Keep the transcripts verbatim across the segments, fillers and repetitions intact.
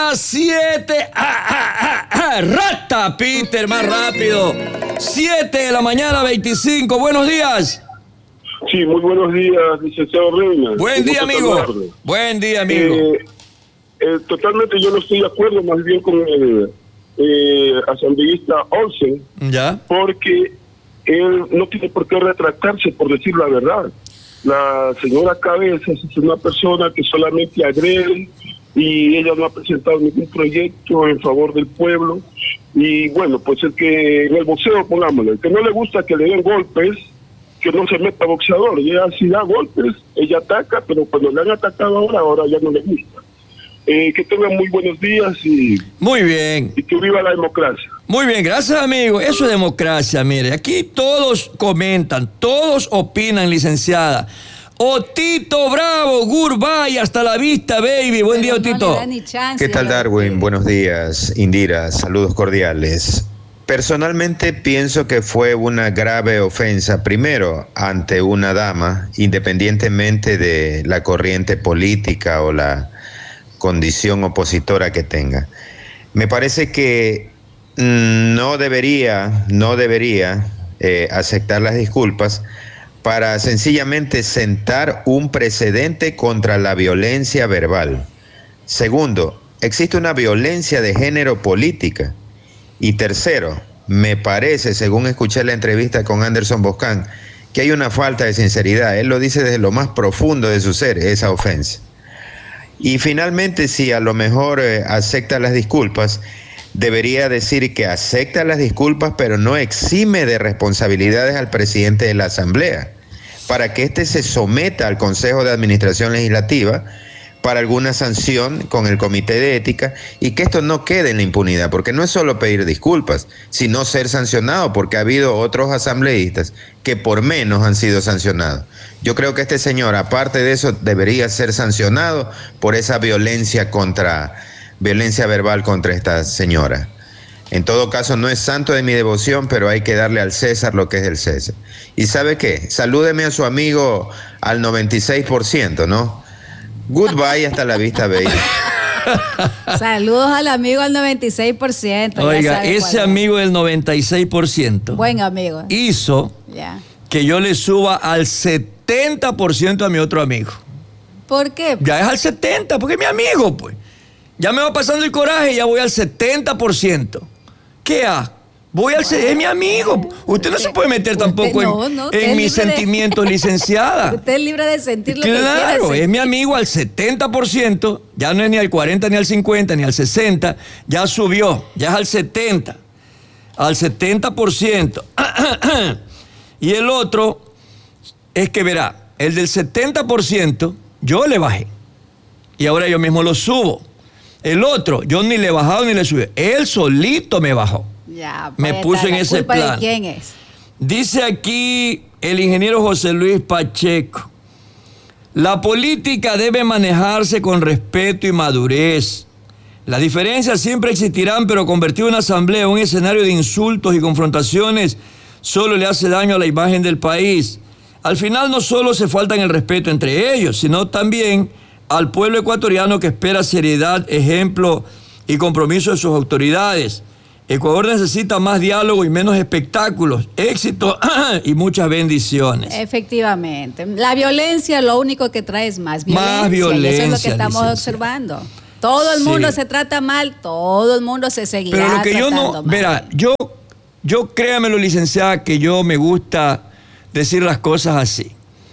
las siete. ¡Ah, ah, ah, ah! ¡Rata, Peter! Más rápido. siete de la mañana, veinticinco. Buenos días. Sí, muy buenos días, licenciado Reina. Buen día, amigo. Buen día, amigo. Eh, eh, totalmente yo no estoy de acuerdo más bien con el eh, asambleísta Olsen. ¿Ya? Porque él no tiene por qué retractarse por decir la verdad. La señora Cabezas es una persona que solamente agrede y ella no ha presentado ningún proyecto en favor del pueblo. Y bueno, pues el que en el boxeo, pongámoslo, el que no le gusta que le den golpes, que no se meta boxeador. Y ella sí da golpes, ella ataca, pero cuando le han atacado ahora, ahora ya no le gusta. Eh, que tengan muy buenos días y... Muy bien. Y que viva la democracia. Muy bien, gracias, amigo. Eso es democracia, mire. Aquí todos comentan, todos opinan, licenciada. Otito Bravo, goodbye, hasta la vista, baby. Buen día, Otito. ¿Qué tal, Darwin? Buenos días, Indira. Saludos cordiales. Personalmente pienso que fue una grave ofensa, primero, ante una dama, independientemente de la corriente política o la condición opositora que tenga. Me parece que mmm, no debería, no debería eh, aceptar las disculpas para sencillamente sentar un precedente contra la violencia verbal. Segundo, existe una violencia de género política. Y tercero, me parece, según escuché la entrevista con Anderson Boscan, que hay una falta de sinceridad. Él lo dice desde lo más profundo de su ser, esa ofensa. Y finalmente, si a lo mejor eh, acepta las disculpas, debería decir que acepta las disculpas, pero no exime de responsabilidades al presidente de la Asamblea, para que éste se someta al Consejo de Administración Legislativa para alguna sanción con el Comité de Ética y que esto no quede en la impunidad, porque no es solo pedir disculpas, sino ser sancionado, porque ha habido otros asambleístas que por menos han sido sancionados. Yo creo que este señor, aparte de eso, debería ser sancionado por esa violencia contra, violencia verbal contra esta señora. En todo caso, no es santo de mi devoción, pero hay que darle al César lo que es del César. ¿Y sabe qué? Salúdeme a su amigo al noventa y seis por ciento, ¿no? Goodbye, hasta la vista, baby. Saludos al amigo al noventa y seis por ciento. Oiga, ese amigo del noventa y seis por ciento. Buen amigo. Hizo yeah. que yo le suba al setenta por ciento a mi otro amigo. ¿Por qué? Ya es al setenta por ciento, porque es mi amigo, pues. Ya me va pasando el coraje, ya voy al setenta por ciento. ¿Qué ha? Voy al bueno, es mi amigo. Usted no se puede meter tampoco no, en, no, en mis sentimientos, de... licenciada. Usted es libre de sentir lo claro, que quiera. Claro, es mi amigo al setenta por ciento, ya no es ni al cuarenta, ni al cincuenta, ni al sesenta, ya subió, ya es al setenta, al setenta por ciento. Y el otro es que verá, el del setenta por ciento yo le bajé y ahora yo mismo lo subo. El otro, yo ni le he bajado ni le subí, él solito me bajó. Ya, me puso en ese plan. ¿De quién es? Dice aquí el ingeniero José Luis Pacheco: la política debe manejarse con respeto y madurez. Las diferencias siempre existirán, pero convertir una asamblea en un escenario de insultos y confrontaciones solo le hace daño a la imagen del país. Al final no solo se faltan el respeto entre ellos, sino también al pueblo ecuatoriano que espera seriedad, ejemplo y compromiso de sus autoridades. Ecuador necesita más diálogo y menos espectáculos, éxito y muchas bendiciones. Efectivamente. La violencia lo único que trae es más violencia. Más violencia. Y eso es lo que estamos observando. Todo el mundo sí. se trata mal, todo el mundo se seguirá Pero lo que yo no, mal. verá, yo, yo créamelo, licenciada, que yo me gusta decir las cosas así.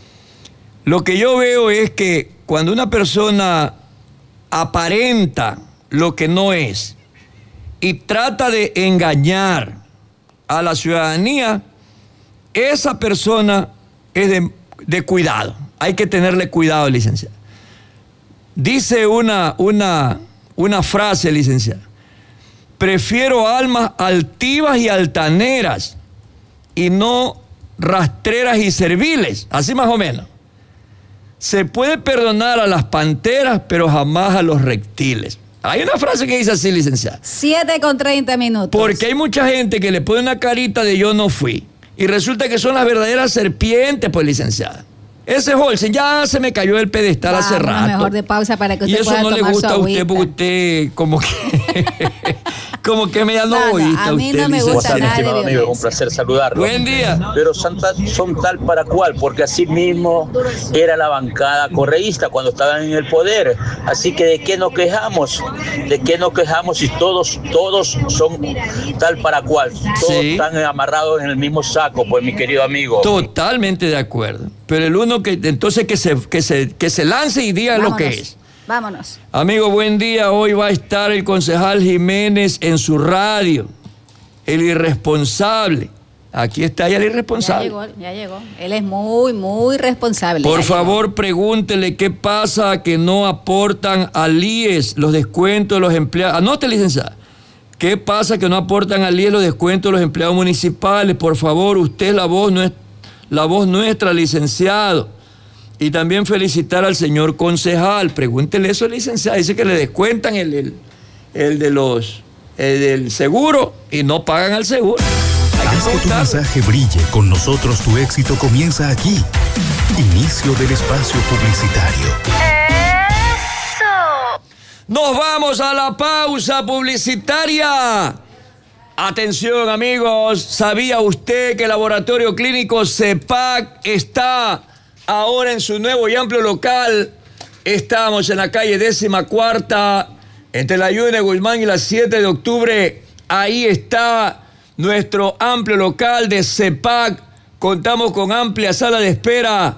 Lo que yo veo es que cuando una persona aparenta lo que no es y trata de engañar a la ciudadanía, esa persona es de, de cuidado. Hay que tenerle cuidado, licenciada. Dice una, una, una frase, licenciada: prefiero almas altivas y altaneras y no rastreras y serviles. Así más o menos. Se puede perdonar a las panteras, pero jamás a los reptiles. Hay una frase que dice así, licenciada. siete con treinta minutos. Porque hay mucha gente que le pone una carita de yo no fui. Y resulta que son las verdaderas serpientes, pues, licenciada. Ese Olsen ya se me cayó del pedestal Vamos, hace rato. mejor de pausa para que usted y eso pueda no le tomar gusta su a usted agüita. porque usted como que como que me da no, No, no, egoísta a mí usted, no me licenciado. gusta nada de Estimado amigo, violencia. un placer saludarlo. Buen día. Pero son tal, son tal para cual, porque así mismo era la bancada correísta cuando estaban en el poder. Así que ¿de qué nos quejamos? ¿De qué nos quejamos si todos, todos son tal para cual? Todos Sí. están amarrados en el mismo saco, pues mi querido amigo. Totalmente de acuerdo. Pero el uno que entonces que se que se que se lance y diga Vámonos, lo que es. Vámonos. Amigo, buen día. Hoy va a estar el concejal Jiménez en su radio. El irresponsable. Aquí está ya el Ya irresponsable. llegó, ya llegó. Él es muy, muy responsable. Por Ya favor, llegó. pregúntele qué pasa que no aportan al I E S los descuentos de los empleados. Anote, licenciada. ¿Qué pasa que no aportan al I E S los descuentos de los empleados municipales? Por favor, usted es la voz, no es la voz nuestra, licenciado. Y también felicitar al señor concejal. Pregúntele eso, licenciado. Dice que le descuentan el, el, el de los el del seguro y no pagan al seguro. Hay que Haz que tu preguntarle. mensaje brille. Con nosotros tu éxito comienza aquí. Inicio del espacio publicitario. Nos vamos a la pausa publicitaria. Atención, amigos, ¿sabía usted que el Laboratorio Clínico CEPAC está ahora en su nuevo y amplio local? Estamos en la calle décima cuarta, entre la Yune Guzmán y la siete de octubre. Ahí está nuestro amplio local de CEPAC. Contamos con amplia sala de espera,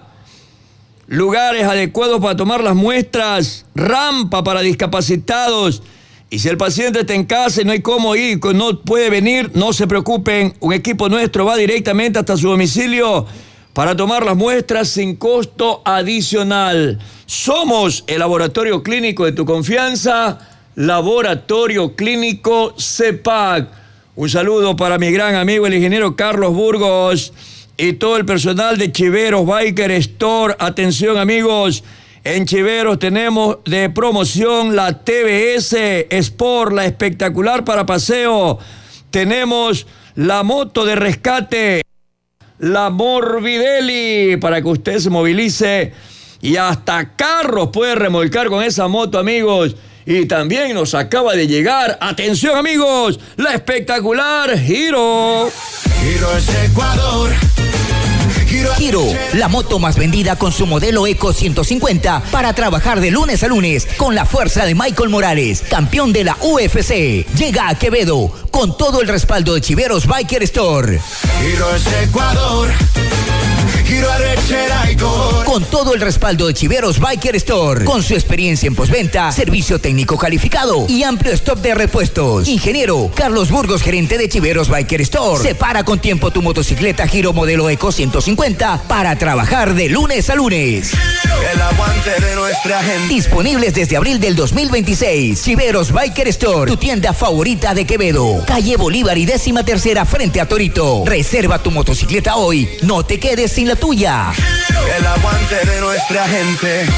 lugares adecuados para tomar las muestras, rampa para discapacitados. Y si el paciente está en casa y no hay cómo ir, no puede venir, no se preocupen. Un equipo nuestro va directamente hasta su domicilio para tomar las muestras sin costo adicional. Somos el laboratorio clínico de tu confianza, Laboratorio Clínico CEPAC. Un saludo para mi gran amigo el ingeniero Carlos Burgos y todo el personal de Chiveros Biker Store. Atención, amigos. En Chiveros tenemos de promoción la T V S Sport, la espectacular para paseo. Tenemos la moto de rescate, la Morbidelli, para que usted se movilice. Y hasta carros puede remolcar con esa moto, amigos. Y también nos acaba de llegar, atención, amigos, la espectacular Giro. Giro es Ecuador. Giro, la moto más vendida con su modelo Eco ciento cincuenta para trabajar de lunes a lunes con la fuerza de Michael Morales, campeón de la U F C. Llega a Quevedo con todo el respaldo de Chiveros Biker Store. Giro es Ecuador. Giro Arrechera y Cor. Con todo el respaldo de Chiveros Biker Store, con su experiencia en postventa, servicio técnico calificado y amplio stock de repuestos. Ingeniero Carlos Burgos, gerente de Chiveros Biker Store. Separa con tiempo tu motocicleta Giro modelo Eco ciento cincuenta para trabajar de lunes a lunes. El aguante de nuestra gente. Disponibles desde abril del dos mil veintiséis. Chiveros Biker Store, tu tienda favorita de Quevedo. Calle Bolívar y décima tercera frente a Torito. Reserva tu motocicleta hoy. No te quedes sin la tuya. El aguante de nuestra gente.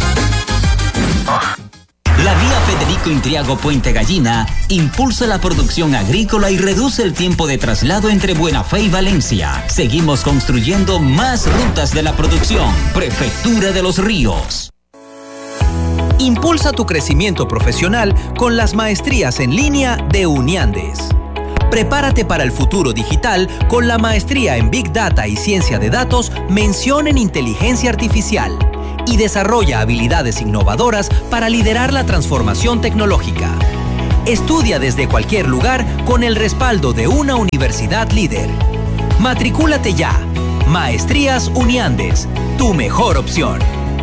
La vía Federico Intriago Puente Gallina impulsa la producción agrícola y reduce el tiempo de traslado entre Buena Fe y Valencia. Seguimos construyendo más rutas de la producción. Prefectura de los Ríos. Impulsa tu crecimiento profesional con las maestrías en línea de Uniandes. Prepárate para el futuro digital con la maestría en Big Data y Ciencia de Datos, mención en Inteligencia Artificial. Y desarrolla habilidades innovadoras para liderar la transformación tecnológica. Estudia desde cualquier lugar con el respaldo de una universidad líder. Matricúlate ya. Maestrías Uniandes, tu mejor opción.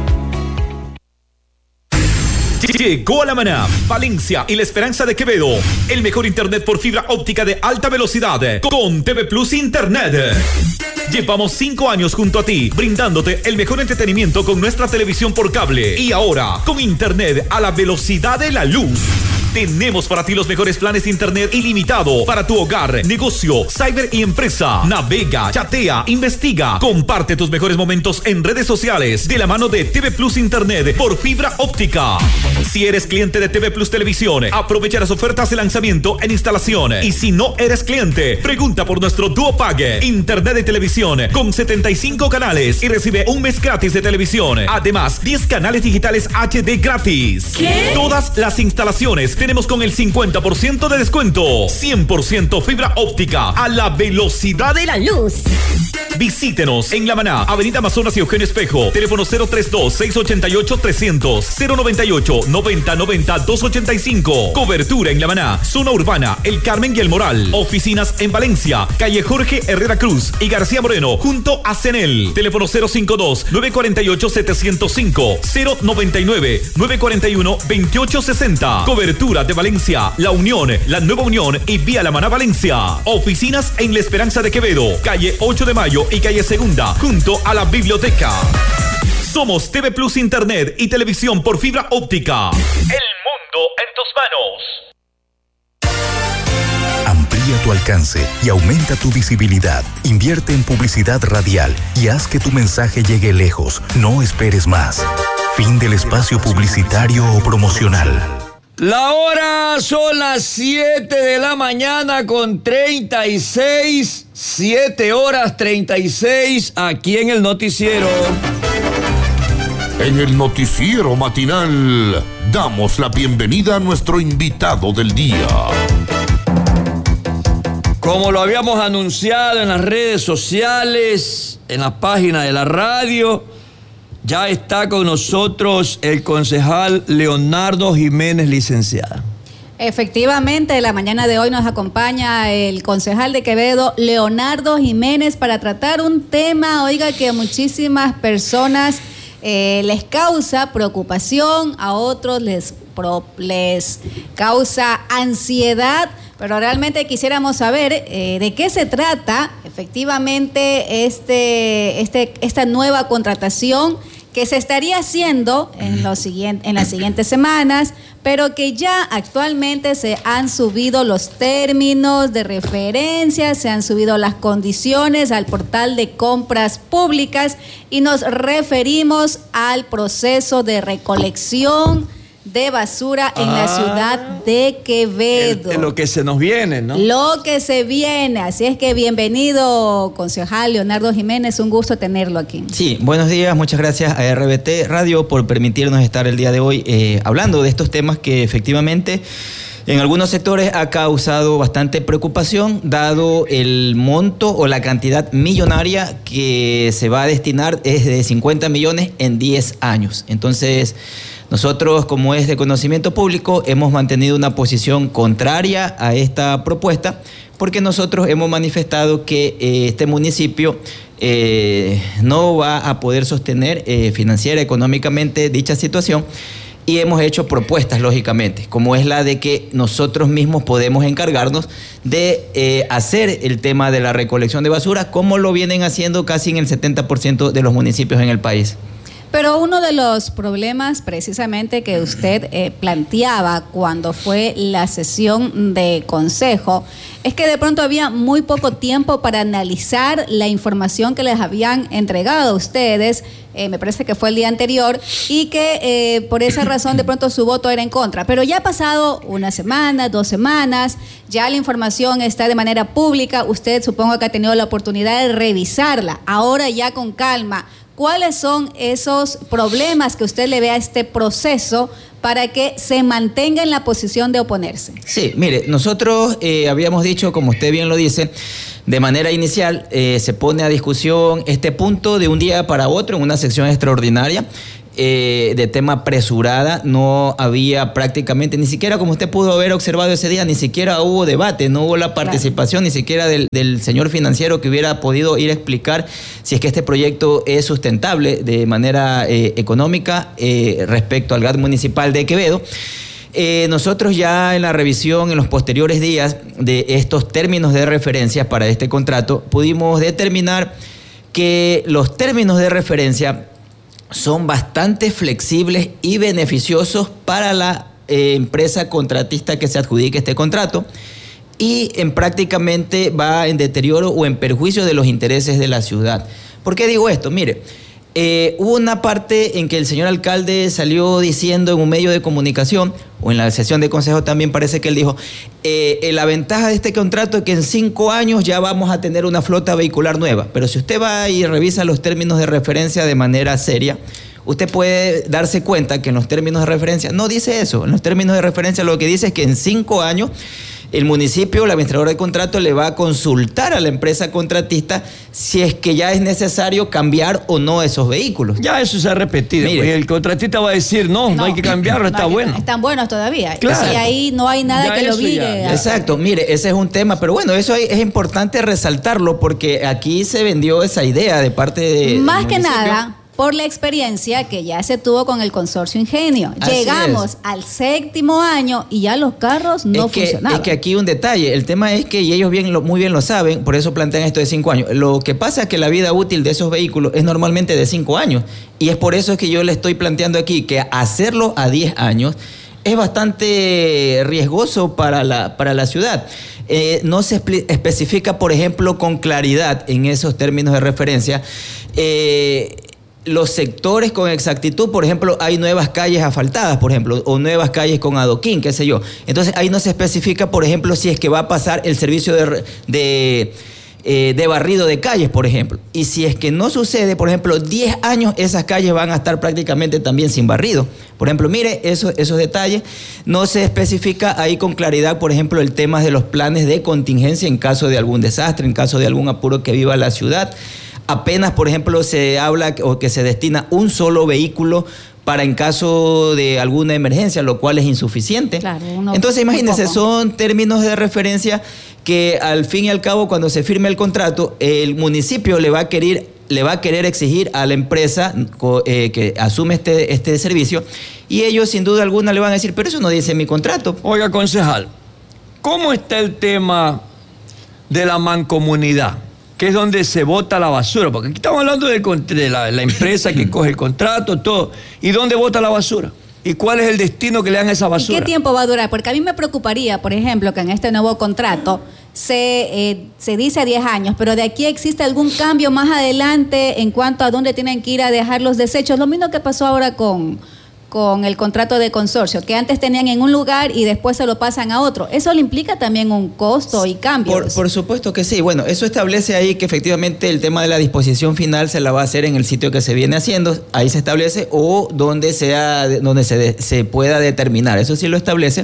Llegó a La Maná, Valencia y La Esperanza de Quevedo. El mejor internet por fibra óptica de alta velocidad con T V Plus Internet. Llevamos cinco años junto a ti, brindándote el mejor entretenimiento con nuestra televisión por cable. Y ahora, con internet a la velocidad de la luz. Tenemos para ti los mejores planes de internet ilimitado para tu hogar, negocio, cyber y empresa. Navega, chatea, investiga, comparte tus mejores momentos en redes sociales de la mano de T V Plus Internet por fibra óptica. Si eres cliente de T V Plus Televisión, aprovecha las ofertas de lanzamiento en instalación. Y si no eres cliente, pregunta por nuestro Duo Pague, internet de televisión con setenta y cinco canales y recibe un mes gratis de televisión. Además, diez canales digitales H D gratis. ¿Qué? Todas las instalaciones tenemos con el cincuenta por ciento de descuento. cien por ciento fibra óptica a la velocidad de la luz. Visítenos en La Maná, Avenida Amazonas y Eugenio Espejo. Teléfono cero treinta y dos, seiscientos ochenta y ocho, trescientos, cero noventa y ocho, noventa noventa, doscientos ochenta y cinco. Cobertura en La Maná, zona urbana, El Carmen y El Moral. Oficinas en Valencia, calle Jorge Herrera Cruz y García Moreno, junto a Cenel. Teléfono cero cincuenta y dos, novecientos cuarenta y ocho, setecientos cinco, cero noventa y nueve, novecientos cuarenta y uno, veintiocho sesenta. Cobertura de Valencia, La Unión, La Nueva Unión y Vía La Maná Valencia. Oficinas en La Esperanza de Quevedo, calle ocho de mayo y calle Segunda, junto a la biblioteca. Somos T V Plus Internet y televisión por fibra óptica. El mundo en tus manos. Amplía tu alcance y aumenta tu visibilidad. Invierte en publicidad radial y haz que tu mensaje llegue lejos. No esperes más. Fin del espacio publicitario o promocional. La hora son las siete de la mañana con treinta y seis, siete horas treinta y seis, aquí en el noticiero. En el noticiero matinal damos la bienvenida a nuestro invitado del día. Como lo habíamos anunciado en las redes sociales, en la página de la radio, ya está con nosotros el concejal Leonardo Jiménez, licenciada. Efectivamente, la mañana de hoy nos acompaña el concejal de Quevedo, Leonardo Jiménez, para tratar un tema, oiga, que a muchísimas personas eh, les causa preocupación, a otros les, pro, les causa ansiedad, pero realmente quisiéramos saber eh, de qué se trata efectivamente este, este, esta nueva contratación que se estaría haciendo en, los siguiente, en las siguientes semanas, pero que ya actualmente se han subido los términos de referencia, se han subido las condiciones al portal de compras públicas y nos referimos al proceso de recolección de basura en ah, la ciudad de Quevedo. El, el, lo que se nos viene, ¿no? Lo que se viene. Así es que bienvenido, concejal Leonardo Jiménez. Un gusto tenerlo aquí. Sí, buenos días. Muchas gracias a R B T Radio por permitirnos estar el día de hoy eh, hablando de estos temas que efectivamente en algunos sectores ha causado bastante preocupación, dado el monto o la cantidad millonaria que se va a destinar, es de cincuenta millones en diez años. Entonces, nosotros, como es de conocimiento público, hemos mantenido una posición contraria a esta propuesta porque nosotros hemos manifestado que eh, este municipio eh, no va a poder sostener eh, financiera, económicamente dicha situación y hemos hecho propuestas, lógicamente, como es la de que nosotros mismos podemos encargarnos de eh, hacer el tema de la recolección de basura, como lo vienen haciendo casi en el setenta por ciento de los municipios en el país. Pero uno de los problemas precisamente que usted eh, planteaba cuando fue la sesión de consejo es que de pronto había muy poco tiempo para analizar la información que les habían entregado a ustedes, eh, me parece que fue el día anterior, y que eh, por esa razón de pronto su voto era en contra. Pero ya ha pasado una semana, dos semanas, ya la información está de manera pública, usted supongo que ha tenido la oportunidad de revisarla, ahora ya con calma. ¿Cuáles son esos problemas que usted le ve a este proceso para que se mantenga en la posición de oponerse? Sí, mire, nosotros eh, habíamos dicho, como usted bien lo dice, de manera inicial eh, se pone a discusión este punto de un día para otro en una sección extraordinaria. Eh, de tema apresurada, no había prácticamente, ni siquiera como usted pudo haber observado ese día, ni siquiera hubo debate, no hubo la participación, claro, ni siquiera del, del señor financiero que hubiera podido ir a explicar si es que este proyecto es sustentable de manera eh, económica eh, respecto al G A T municipal de Quevedo. Eh, nosotros ya en la revisión en los posteriores días de estos términos de referencia para este contrato, pudimos determinar que los términos de referencia son bastante flexibles y beneficiosos para la eh, empresa contratista que se adjudique este contrato y en prácticamente va en deterioro o en perjuicio de los intereses de la ciudad. ¿Por qué digo esto? Mire, eh, hubo una parte en que el señor alcalde salió diciendo en un medio de comunicación, o en la sesión de consejo también parece que él dijo, eh, eh, la ventaja de este contrato es que en cinco años ya vamos a tener una flota vehicular nueva. Pero si usted va y revisa los términos de referencia de manera seria, usted puede darse cuenta que en los términos de referencia no dice eso. En los términos de referencia lo que dice es que en cinco años el municipio, el administrador de contrato, le va a consultar a la empresa contratista si es que ya es necesario cambiar o no esos vehículos. Ya eso se ha repetido. Mire, el contratista va a decir, no, no, no hay que cambiarlo, no está que, bueno. Están buenos todavía. Claro. Y ahí no hay nada ya que lo obligue. Ya, a... Exacto, mire, ese es un tema, pero bueno, eso es importante resaltarlo porque aquí se vendió esa idea de parte de... Más que nada... por la experiencia que ya se tuvo con el consorcio Ingenio. Así Llegamos es. al séptimo año y ya los carros no es que, funcionaban. Es que aquí un detalle, el tema es que, y ellos bien lo, muy bien lo saben, por eso plantean esto de cinco años. Lo que pasa es que la vida útil de esos vehículos es normalmente de cinco años. Y es por eso que yo le estoy planteando aquí que hacerlo a diez años es bastante riesgoso para la, para la ciudad. Eh, no se especifica, por ejemplo, con claridad en esos términos de referencia, eh, los sectores con exactitud. Por ejemplo, hay nuevas calles asfaltadas, por ejemplo, o nuevas calles con adoquín, qué sé yo. Entonces, ahí no se especifica, por ejemplo, si es que va a pasar el servicio de, de, eh, de barrido de calles, por ejemplo. Y si es que no sucede, por ejemplo, diez años, esas calles van a estar prácticamente también sin barrido. Por ejemplo, mire, eso, esos detalles. No se especifica ahí con claridad, por ejemplo, el tema de los planes de contingencia en caso de algún desastre, en caso de algún apuro que viva la ciudad. Apenas, por ejemplo, se habla o que se destina un solo vehículo para en caso de alguna emergencia, lo cual es insuficiente. Claro, uno, Entonces, imagínense, son términos de referencia que al fin y al cabo, cuando se firme el contrato, el municipio le va a querer, le va a querer exigir a la empresa eh, que asume este, este servicio, y ellos sin duda alguna le van a decir, pero eso no dice mi contrato. Oiga, concejal, ¿cómo está el tema de la mancomunidad? Que es donde se bota la basura, porque aquí estamos hablando de, de la, la empresa que coge el contrato, todo. ¿Y dónde bota la basura? ¿Y cuál es el destino que le dan a esa basura? ¿Y qué tiempo va a durar? Porque a mí me preocuparía, por ejemplo, que en este nuevo contrato se, eh, se dice diez años, pero de aquí existe algún cambio más adelante en cuanto a dónde tienen que ir a dejar los desechos. Lo mismo que pasó ahora con... con el contrato de consorcio, que antes tenían en un lugar y después se lo pasan a otro. Eso le implica también un costo y cambios. Por, por supuesto que sí. Bueno, eso establece ahí que efectivamente el tema de la disposición final se la va a hacer en el sitio que se viene haciendo, ahí se establece, o donde sea, donde se, de, se pueda determinar. Eso sí lo establece.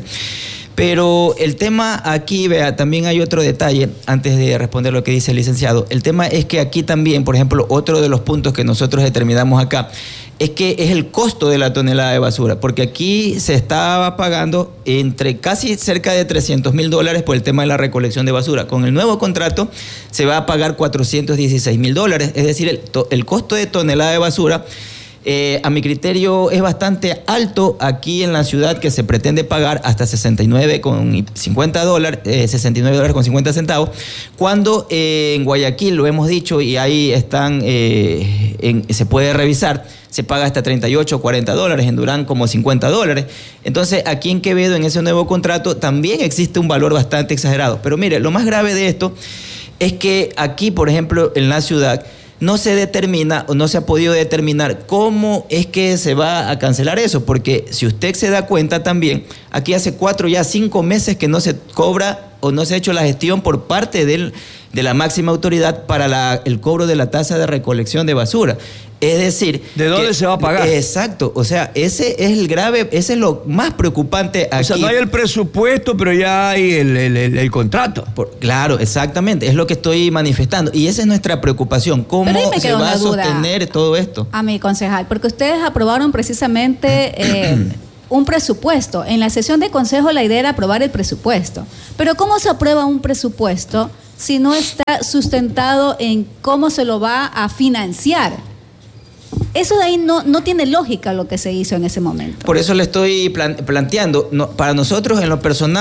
Pero el tema aquí, vea, también hay otro detalle, antes de responder lo que dice el licenciado. El tema es que aquí también, por ejemplo, otro de los puntos que nosotros determinamos acá, es que es el costo de la tonelada de basura, porque aquí se estaba pagando entre casi cerca de trescientos mil dólares por el tema de la recolección de basura. Con el nuevo contrato se va a pagar cuatrocientos dieciséis mil dólares, es decir, el, el costo de tonelada de basura, Eh, a mi criterio es bastante alto aquí en la ciudad, que se pretende pagar hasta sesenta y nueve con cincuenta dólares, eh, sesenta y nueve dólares con cincuenta centavos, cuando eh, en Guayaquil, lo hemos dicho y ahí están, eh, en, se puede revisar, se paga hasta treinta y ocho o cuarenta dólares, en Durán como cincuenta dólares. Entonces aquí en Quevedo, en ese nuevo contrato, también existe un valor bastante exagerado. Pero mire, lo más grave de esto es que aquí, por ejemplo, en la ciudad, no se determina o no se ha podido determinar cómo es que se va a cancelar eso, porque si usted se da cuenta también, aquí hace cuatro, ya cinco meses que no se cobra o no se ha hecho la gestión por parte del, de la máxima autoridad para la, el cobro de la tasa de recolección de basura. Es decir... ¿De dónde que, se va a pagar? Exacto, o sea, ese es el grave, ese es lo más preocupante aquí. O sea, no hay el presupuesto, pero ya hay el, el, el, el contrato. Por, claro, exactamente, es lo que estoy manifestando. Y esa es nuestra preocupación, cómo se va a sostener todo esto. A mi concejal, porque ustedes aprobaron precisamente eh, un presupuesto. En la sesión de consejo la idea era aprobar el presupuesto. Pero ¿cómo se aprueba un presupuesto si no está sustentado en cómo se lo va a financiar? Eso de ahí no, no tiene lógica lo que se hizo en ese momento. Por eso le estoy plan, planteando, no, para nosotros en lo personal,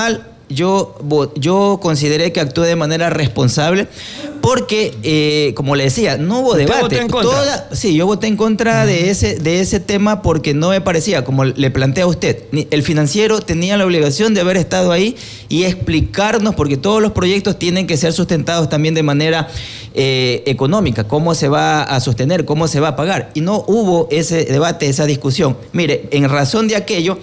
yo, yo consideré que actué de manera responsable porque, eh, como le decía, no hubo debate. ¿Usted votó en contra? Toda, sí, yo voté en contra uh-huh. de, ese, de ese tema porque no me parecía, como le planteé a usted, el financiero tenía la obligación de haber estado ahí y explicarnos, porque todos los proyectos tienen que ser sustentados también de manera eh, económica, cómo se va a sostener, cómo se va a pagar. Y no hubo ese debate, esa discusión. Mire, en razón de aquello,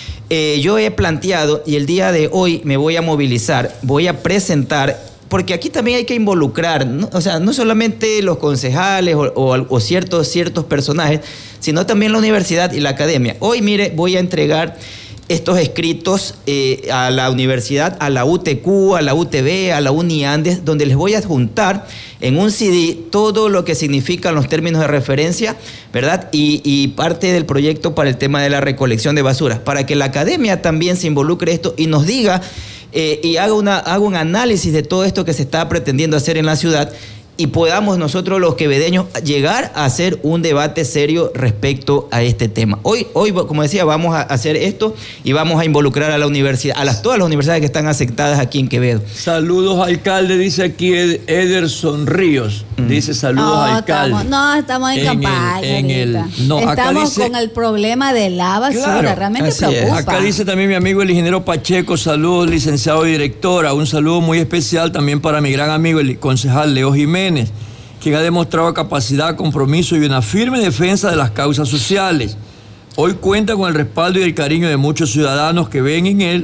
eh, yo he planteado, y el día de hoy me voy a movilizar, voy a presentar, porque aquí también hay que involucrar, ¿no? O sea, no solamente los concejales o, o, o ciertos, ciertos personajes, sino también la universidad y la academia. Hoy, mire, voy a entregar estos escritos eh, a la universidad, a la U T Q, a la U T B, a la UNIANDES, donde les voy a adjuntar en un C D todo lo que significan los términos de referencia, ¿verdad? Y, y parte del proyecto para el tema de la recolección de basuras, para que la academia también se involucre esto y nos diga eh, y haga, una, haga un análisis de todo esto que se está pretendiendo hacer en la ciudad, y podamos nosotros los quevedeños llegar a hacer un debate serio respecto a este tema. Hoy, hoy como decía, vamos a hacer esto y vamos a involucrar a la universidad, a las, todas las universidades que están aceptadas aquí en Quevedo. Saludos, alcalde, dice aquí Ed, Ederson Ríos. Mm. Dice saludos, no, alcalde. Estamos, no, estamos en, en campaña. El, en el, no, estamos acá dice, con el problema de la basura, claro, realmente preocupa. Es. Acá dice también mi amigo el ingeniero Pacheco, saludos, licenciado y directora. Un saludo muy especial también para mi gran amigo el concejal Leo Jiménez, quien ha demostrado capacidad, compromiso y una firme defensa de las causas sociales. Hoy cuenta con el respaldo y el cariño de muchos ciudadanos que ven en él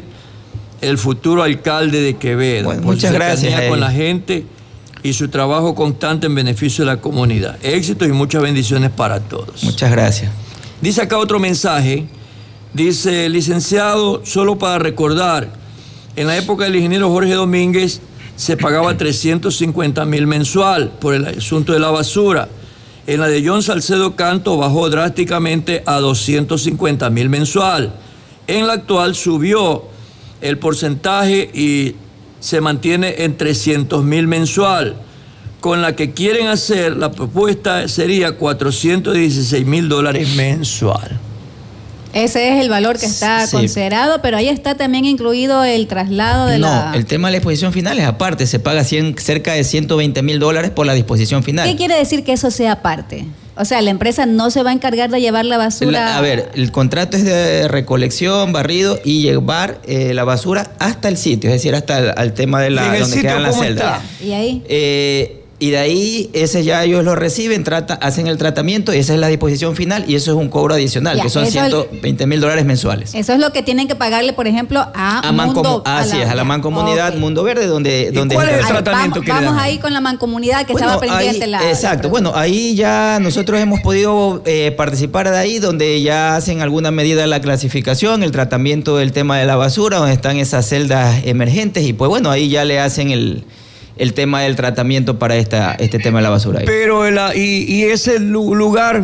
el futuro alcalde de Quevedo. Bueno, muchas gracias. Con la gente y su trabajo constante en beneficio de la comunidad. Éxitos y muchas bendiciones para todos. Muchas gracias. Dice acá otro mensaje. Dice, licenciado, solo para recordar, en la época del ingeniero Jorge Domínguez, se pagaba trescientos cincuenta mil mensual por el asunto de la basura. En la de John Salcedo Canto bajó drásticamente a doscientos cincuenta mil mensual. En la actual subió el porcentaje y se mantiene en trescientos mil mensual. Con la que quieren hacer, la propuesta sería cuatrocientos dieciséis mil dólares mensual. Ese es el valor que está sí. considerado, pero ahí está también incluido el traslado de no, la... No, el tema de la disposición final es aparte, se paga cien, cerca de ciento veinte mil dólares por la disposición final. ¿Qué quiere decir que eso sea aparte? O sea, la empresa no se va a encargar de llevar la basura... La, a ver, el contrato es de recolección, barrido y llevar eh, la basura hasta el sitio, es decir, hasta el, al tema de la donde quedan las celdas. ¿Y ahí? Eh... Y de ahí, ese ya ellos lo reciben, trata, hacen el tratamiento y esa es la disposición final y eso es un cobro adicional, ya, que son ciento veinte mil dólares mensuales. Eso es lo que tienen que pagarle, por ejemplo, a, a Mundo... Así es, a la mancomunidad okay. Mundo Verde, donde... donde ¿Cuál es el ahí, tratamiento vamos, que vamos le dan? ahí con la mancomunidad que bueno, estaba pendiente ahí, la... Exacto, la bueno, ahí ya nosotros hemos podido eh, participar de ahí, donde ya hacen alguna medida de la clasificación, el tratamiento del tema de la basura, donde están esas celdas emergentes y pues bueno, ahí ya le hacen el... el tema del tratamiento para esta, este tema de la basura. Ahí. Pero el, y, y ese lugar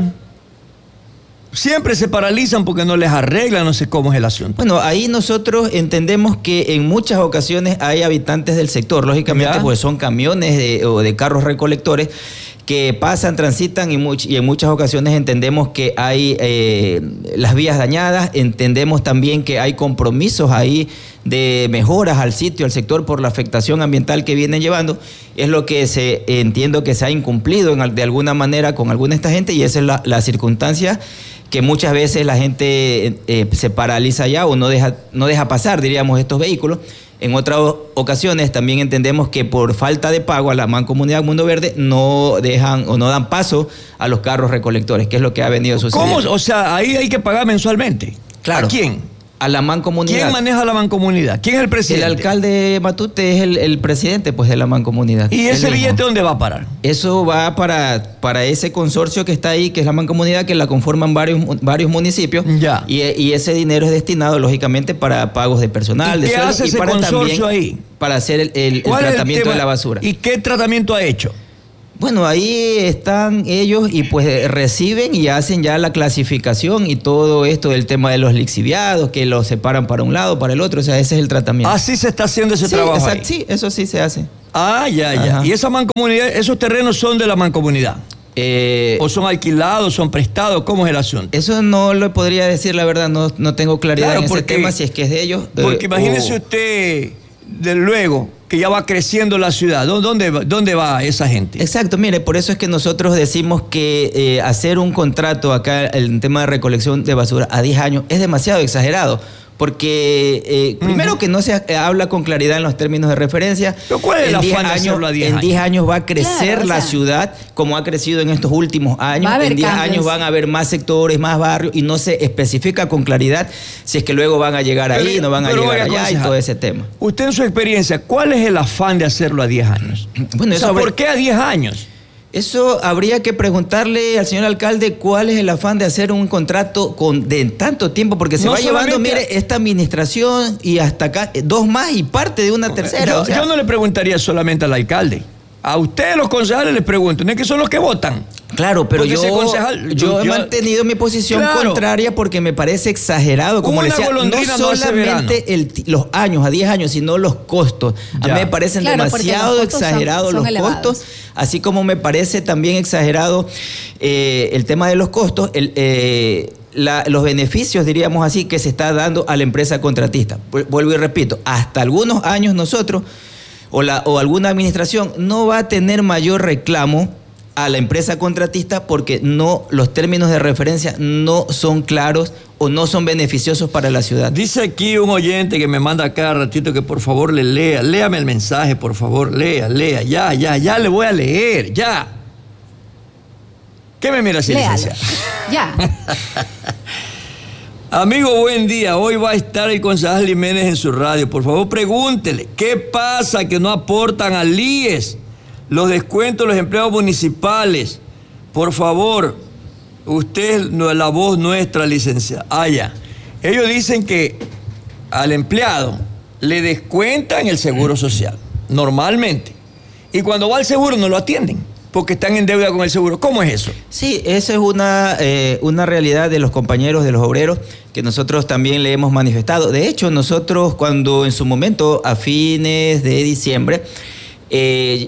siempre se paralizan porque no les arreglan, no sé cómo es el asunto. Bueno, ahí nosotros entendemos que en muchas ocasiones hay habitantes del sector, lógicamente, ¿ya? Pues son camiones de, o de carros recolectores que pasan, transitan y, much, y en muchas ocasiones entendemos que hay eh, las vías dañadas, entendemos también que hay compromisos ahí de mejoras al sitio, al sector por la afectación ambiental que vienen llevando, es lo que se entiendo que se ha incumplido en, de alguna manera con alguna de esta gente y esa es la, la circunstancia que muchas veces la gente eh, se paraliza ya o no deja, no deja pasar, diríamos, estos vehículos. En otras ocasiones también entendemos que por falta de pago a la Mancomunidad Mundo Verde no dejan o no dan paso a los carros recolectores, que es lo que ha venido sucediendo. ¿Cómo? O sea, ahí hay que pagar mensualmente. Claro. ¿A quién? A la mancomunidad. ¿Quién maneja la mancomunidad? ¿Quién es el presidente? El alcalde Matute es el, el presidente pues, de la mancomunidad. ¿Y ese billete dónde va a parar? Eso va para, para ese consorcio que está ahí, que es la mancomunidad, que la conforman varios, varios municipios. Ya. Y, y ese dinero es destinado, lógicamente, para pagos de personal, ¿Y de qué sueldo, hace y ese para consorcio también ahí? Para hacer el, el, el tratamiento el de la basura. ¿Y qué tratamiento ha hecho? Bueno, ahí están ellos y pues reciben y hacen ya la clasificación y todo esto del tema de los lixiviados, que los separan para un lado, para el otro, o sea, ese es el tratamiento. Así se está haciendo ese sí, trabajo exacto, ahí. Sí, eso sí se hace. Ah, ya, ya. Ajá. ¿Y esa mancomunidad, esos terrenos son de la mancomunidad? Eh, ¿O son alquilados, son prestados? ¿Cómo es el asunto? Eso no lo podría decir, la verdad, no, no tengo claridad claro, en porque, ese tema, si es que es de ellos. Porque eh, imagínese o... usted de luego que ya va creciendo la ciudad? ¿Dónde, dónde va esa gente? Exacto, mire, por eso es que nosotros decimos que eh, hacer un contrato acá en tema de recolección de basura a diez años es demasiado exagerado. Porque eh, uh-huh. primero que no se eh, habla con claridad en los términos de referencia. ¿Pero cuál es el afán de hacerlo a diez años? En diez años va a crecer claro, la o sea, ciudad como ha crecido en estos últimos años. En diez años van a haber más sectores, más barrios y no se especifica con claridad si es que luego van a llegar ahí, pero, no van a llegar allá concejal, y todo ese tema. Usted en su experiencia, ¿cuál es el afán de hacerlo a diez años? Bueno, o sea, sobre... ¿por qué a diez años? Eso habría que preguntarle al señor alcalde cuál es el afán de hacer un contrato con, de tanto tiempo, porque se no va llevando, mire, esta administración y hasta acá, dos más y parte de una tercera. Yo, o sea, yo no le preguntaría solamente al alcalde. A ustedes los concejales les pregunto, ¿no es que son los que votan? Claro, pero yo, concejal, yo, yo he yo, mantenido mi posición claro, contraria porque me parece exagerado. Como una le decía, no solamente el, los años, a diez años, sino los costos. A ya. mí me parecen claro, demasiado exagerados los, son, son los costos, así como me parece también exagerado eh, el tema de los costos, el, eh, la, los beneficios, diríamos así, que se está dando a la empresa contratista. Vuelvo y repito, hasta algunos años nosotros o, la, o alguna administración no va a tener mayor reclamo a la empresa contratista porque no, los términos de referencia no son claros o no son beneficiosos para la ciudad. Dice aquí un oyente que me manda cada ratito que por favor le lea, léame el mensaje, por favor, lea, lea, ya, ya, ya le voy a leer, ya. ¿Qué me mira así, licenciada? Ya. Amigo, buen día. Hoy va a estar el concejal Jiménez en su radio. Por favor, pregúntele, ¿qué pasa que no aportan al I E S? Los descuentos de los empleados municipales. Por favor, usted es la voz nuestra, licenciada. Ah, ya. Ellos dicen que al empleado le descuentan el seguro social, normalmente. Y cuando va al seguro no lo atienden, porque están en deuda con el seguro. ¿Cómo es eso? Sí, esa es una, eh, una realidad de los compañeros, de los obreros, que nosotros también le hemos manifestado. De hecho, nosotros cuando en su momento, a fines de diciembre, eh,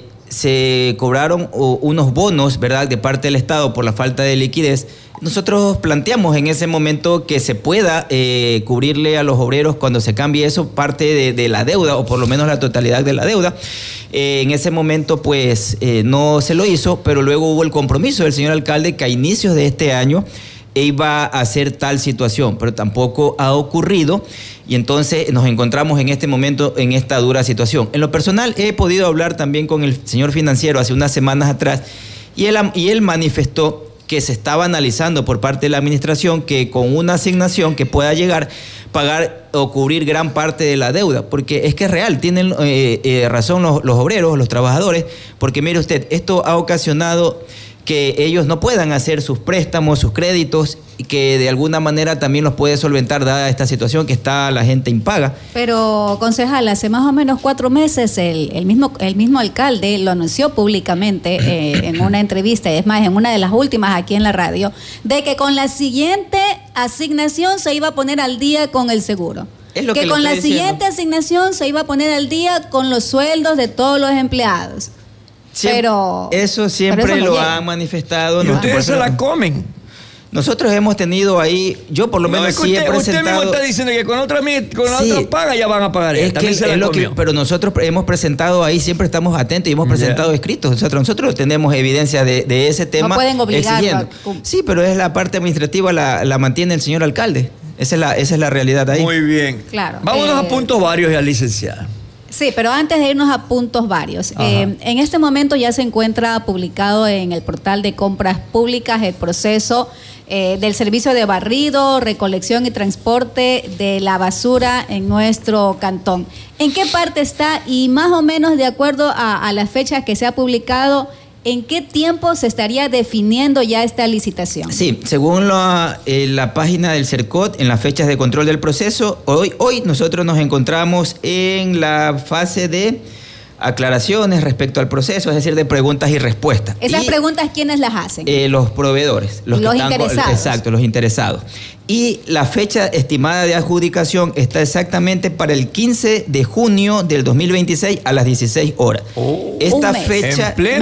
se cobraron unos bonos, ¿verdad?, de parte del Estado por la falta de liquidez. Nosotros planteamos en ese momento que se pueda eh, cubrirle a los obreros cuando se cambie eso parte de, de la deuda, o por lo menos la totalidad de la deuda. Eh, en ese momento, pues, eh, no se lo hizo, pero luego hubo el compromiso del señor alcalde que a inicios de este año iba a hacer tal situación, pero tampoco ha ocurrido y entonces nos encontramos en este momento en esta dura situación. En lo personal he podido hablar también con el señor financiero hace unas semanas atrás y él, y él manifestó que se estaba analizando por parte de la administración que con una asignación que pueda llegar pagar o cubrir gran parte de la deuda, porque es que es real, tienen eh, eh, razón los, los obreros, los trabajadores, porque mire usted, esto ha ocasionado que ellos no puedan hacer sus préstamos, sus créditos, y que de alguna manera también los puede solventar dada esta situación que está la gente impaga. Pero, concejal, hace más o menos cuatro meses el, el, mismo, el mismo alcalde lo anunció públicamente eh, en una entrevista, es más, en una de las últimas aquí en la radio, de que con la siguiente asignación se iba a poner al día con el seguro. Es lo que, que con la diciendo. siguiente asignación se iba a poner al día con los sueldos de todos los empleados. Siempre, pero eso siempre pero eso lo han manifestado. Y ustedes se la comen. Nosotros hemos tenido ahí, yo por lo menos no, sí usted, he presentado... Usted mismo está diciendo que con otra, con la sí, otra paga ya van a pagar. Es que se la es lo que, pero nosotros hemos presentado ahí, siempre estamos atentos y hemos presentado yeah. escritos. Nosotros, nosotros tenemos evidencia de, de ese tema. No pueden obligarlo. A... Sí, pero es la parte administrativa, la, la mantiene el señor alcalde. Esa es la, esa es la realidad ahí. Muy bien. Claro. Vámonos eh... a puntos varios ya, licenciada. Sí, pero antes de irnos a puntos varios, eh, en este momento ya se encuentra publicado en el portal de compras públicas el proceso eh, del servicio de barrido, recolección y transporte de la basura en nuestro cantón. ¿En qué parte está? Y más o menos de acuerdo a, a las fechas que se ha publicado, ¿en qué tiempo se estaría definiendo ya esta licitación? Sí, según la, eh, la página del CERCOT, en las fechas de control del proceso, hoy, hoy nosotros nos encontramos en la fase de aclaraciones respecto al proceso, es decir, de preguntas y respuestas. ¿Esas y, preguntas quiénes las hacen? Eh, los proveedores. Los, los que interesados. Están, exacto, los interesados. Y la fecha estimada de adjudicación está exactamente para el quince de junio del dos mil veintiséis a las dieciséis horas. Oh, Esta fecha, en pleno